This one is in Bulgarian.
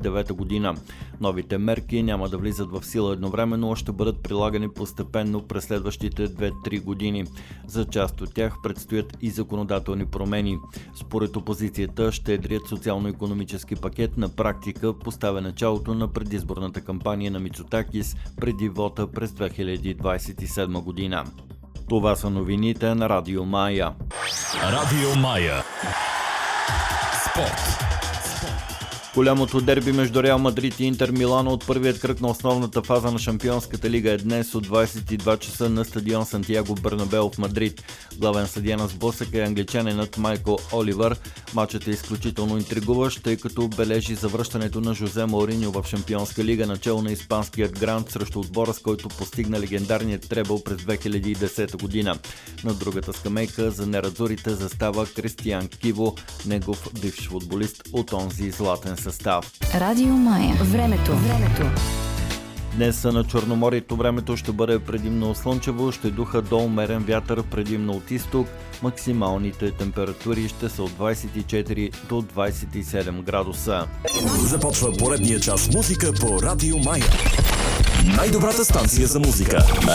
2009 година. Новите мерки няма да влизат в сила едновременно, а ще бъдат прилагани постепенно през следващите 2-3 години. За част от тях предстоят и законодателни промени. Според опозицията, щедрият социално-икономически пакет на практика поставя началото на предизборната кампания на Мицотакис преди вота през 2027 година. Това са новините на Радио Мая. Радио Мая. Спорт. Голямото дерби между Реал Мадрид и Интер Милано от първият кръг на основната фаза на Шампионската лига е днес от 22 часа на стадион Сантьяго Бернабеу в Мадрид. Главен съдия на сблъсъка е англичанинът Майкъл Оливър. Матчът е изключително интригуващ, тъй като бележи завръщането на Жозе Мауриньо в Шампионска лига, начало на испанският грант срещу отбора, с който постигна легендарният требъл през 2010 година. На другата скамейка за нерадзорите застава Кристиан Киво, негов бивш футболист от онзи златен състав. Радио Мая. Времето. Днес на Черноморието времето ще бъде предимно слънчево, ще духа до умерен вятър предимно от изток. Максималните температури ще са от 24 до 27 градуса. Започва поредния час музика по Радио Мая. Най-добрата станция за музика.